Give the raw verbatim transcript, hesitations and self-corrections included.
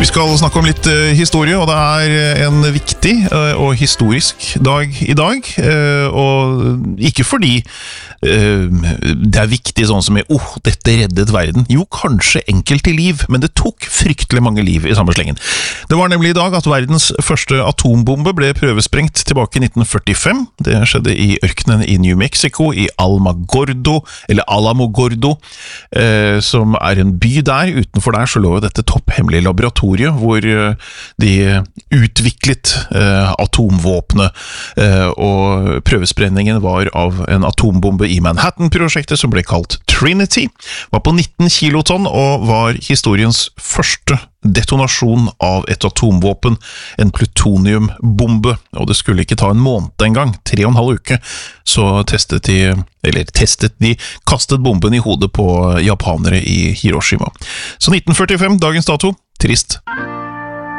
Vi skal snakke om litt uh, historie, og det er en viktig uh, og historisk dag i dag. Uh, og ikke fordi uh, det er viktig sånn som i, oh, dette reddet verden. Jo, kanskje enkelte liv, men det tok fryktelig mange liv i samme slengen. Det var nemlig i dag at verdens første atombombe ble prøvesprengt tilbake i nitten førtifem. Det skjedde i ørkenen i New Mexico, i Alamogordo, eller Alamogordo, uh, som er en by der. Utenfor der så lå dette topphemmelige laboratoriet, hvor de utviklet eh, atomvåpnet, eh, og prøvesprenningen var av en atombombe i Manhattan-prosjektet som ble kalt Trinity, var på nitten kilotonn og var historiens første detonasjon av et atomvåpen, en plutoniumbombe, og det skulle ikke ta en måned engang, tre og en halv uke, så testet de, eller testet de, kastet bomben i hodet på japanere i Hiroshima. Så nitten førtifem, dagens dato, trist.